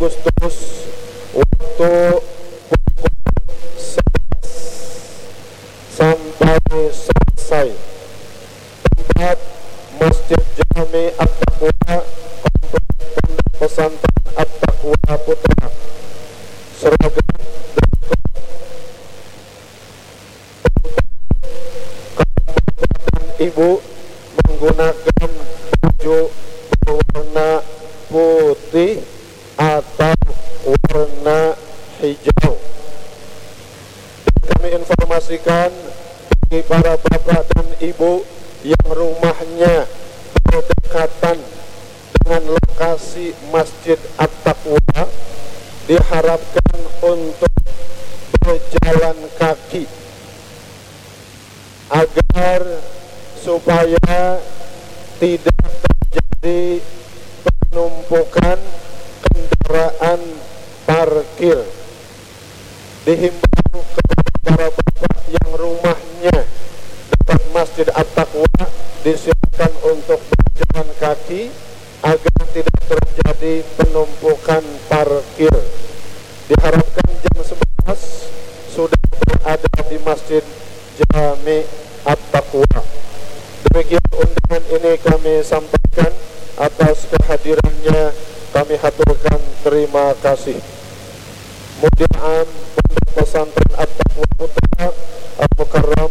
Agustus waktu pukul 11 sampai selesai. Tempat Masjid Jami At-Taqwa, Komplek Pondok Pesantren At-Taqwa Putra. Seragam dan ibu menggunakan baju berwarna putih atau warna hijau. Dan kami informasikan bagi para bapak dan ibu yang rumahnya berdekatan dengan lokasi Masjid At-Taqwa, diharapkan untuk berjalan kaki agar supaya tidak terjadi penumpukan kendaraan parkir. Dihimbau kepada para bapak yang rumahnya dekat Masjid At-Taqwa, disilakan untuk berjalan kaki agar tidak terjadi penumpukan parkir. Diharapkan jam 11 sudah berada di Masjid Jami At-Taqwa. Demikian undangan ini kami sampaikan. Atas kehadirannya kami haturkan terima kasih. Mudir Am Pondok Pesantren At-Taqwa Putra Al-Mukarram